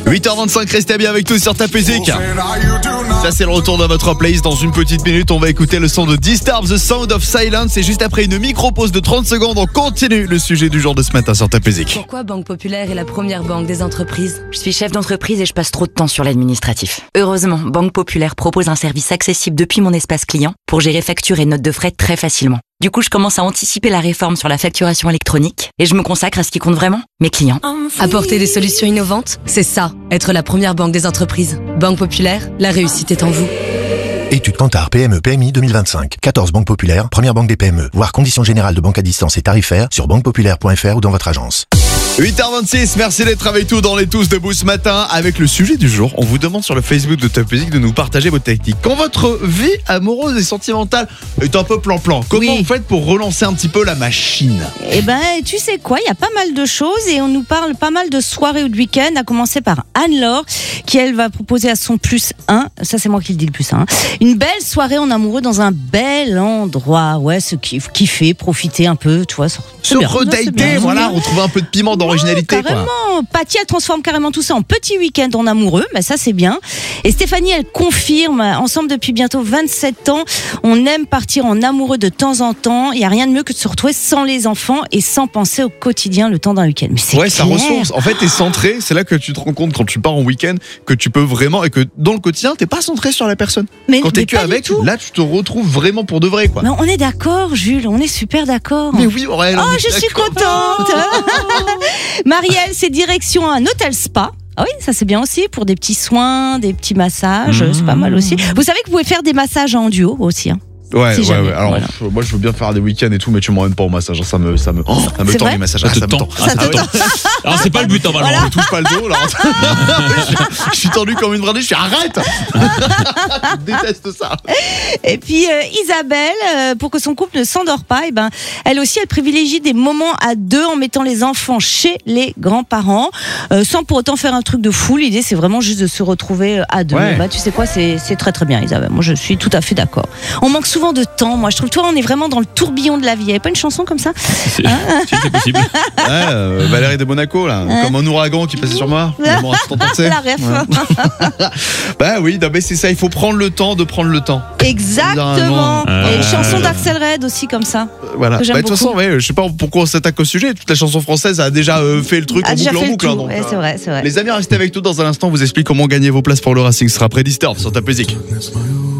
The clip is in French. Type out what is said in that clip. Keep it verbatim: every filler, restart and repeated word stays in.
huit heures vingt-cinq, restez bien avec nous sur Top Music. Ça c'est le retour de votre playlist. Dans une petite minute, on va écouter le son de Disturbed, The Sound of Silence. Et juste après une micro-pause de trente secondes, on continue le sujet du jour de ce matin sur Top Music. Pourquoi Banque Populaire est la première banque des entreprises ? Je suis chef d'entreprise et je passe trop de temps sur l'administratif. Heureusement, Banque Populaire propose un service accessible depuis mon espace client pour gérer factures et notes de frais très facilement. Du coup, je commence à anticiper la réforme sur la facturation électronique et je me consacre à ce qui compte vraiment, mes clients. Apporter des solutions innovantes, c'est ça, être la première banque des entreprises. Banque Populaire, la réussite est en vous. Étude Kantar P M E P M I deux mille vingt-cinq. quatorze banques populaires, première banque des P M E. Voir conditions générales de banque à distance et tarifaires sur banque populaire point f r ou dans votre agence. huit heures vingt-six, merci d'être avec nous dans les Tous Debout ce matin. Avec le sujet du jour, on vous demande sur le Facebook de Top Music de nous partager votre technique. Quand votre vie amoureuse et sentimentale est un peu plan-plan, comment Oui. vous faites pour relancer un petit peu la machine ? Eh ben, tu sais quoi, il y a pas mal de choses et on nous parle pas mal de soirées ou de week-end, à commencer par Anne-Laure, qui elle va proposer à son plus un, ça c'est moi qui le dis le plus un, une belle soirée en amoureux dans un bel endroit, ouais, se kiff, kiffer, profiter un peu, tu vois, c'est Se bien, c'est redater, bien. voilà, retrouver un peu de piment d'originalité. Ouais, quoi. carrément. Patty, elle transforme carrément tout ça en petit week-end en amoureux, mais ça c'est bien. Et Stéphanie, elle confirme, ensemble depuis bientôt vingt-sept ans, on aime partir en amoureux de temps en temps. Il n'y a rien de mieux que de se retrouver sans les enfants et sans penser au quotidien le temps d'un week-end. Mais c'est Ouais, ça clair. ressource. En fait, t'es centré. C'est là que tu te rends compte quand tu pars en week-end que tu peux vraiment et que dans le quotidien, t'es pas centré sur la personne. Mais, Quand t'es mais que pas du avec, tout. là, tu te retrouves vraiment pour de vrai, quoi. Mais on est d'accord, Jules, on est super d'accord. Mais oui, Aurèle. on Oh, est je suis d'accord. contente. Marielle, c'est direction un hôtel spa. Ah oui, ça c'est bien aussi pour des petits soins, des petits massages, Mmh. c'est pas mal aussi. Vous savez que vous pouvez faire des massages en duo aussi. Hein. Ouais, Si ouais, jamais, ouais. Alors, voilà. pff, moi, je veux bien faire des week-ends et tout, mais tu m'emmènes pas au massage. Ça me, ça me, ça me c'est tend vrai les massages. Ça Ah, te me tend. tend. Ah, ça te tend. Alors c'est pas le but normalement. On me touche pas le dos, là. je, je suis tendu comme une brindille. Je suis arrête. Je déteste ça. Et puis euh, Isabelle, euh, pour que son couple ne s'endort pas, et ben, elle aussi, elle privilégie des moments à deux en mettant les enfants chez les grands-parents, euh, sans pour autant faire un truc de fou. L'idée, c'est vraiment juste de se retrouver euh, à deux. Ouais. Bah, tu sais quoi, c'est, c'est très très bien, Isabelle. Moi, je suis tout à fait d'accord. On manque souvent de temps. Moi, je trouve, toi, on est vraiment dans le tourbillon de la vie. Il n'y avait pas une chanson comme ça? C'est si, c'est possible. Ouais, euh, Valérie de Monaco, là. Hein Comme un ouragan qui passait sur moi. Mais bon, c'est tenté. La ref. Bah oui, non, mais c'est ça. Il faut prendre le temps de prendre le temps. Exactement. Euh, Et une chanson euh, d'Axel Red aussi comme ça. Euh, Voilà. Que j'aime Bah, de toute façon, beaucoup. ouais, je sais pas pourquoi on s'attaque au sujet. Toute la chanson française a déjà euh, fait le truc A en déjà boucle fait en le boucle. hein, tour. donc, Ouais, euh, c'est vrai, c'est vrai. Les amis, restez avec nous dans un instant. On vous explique comment gagner vos places pour le Racing. Ce sera après Disturbed sur Top Music.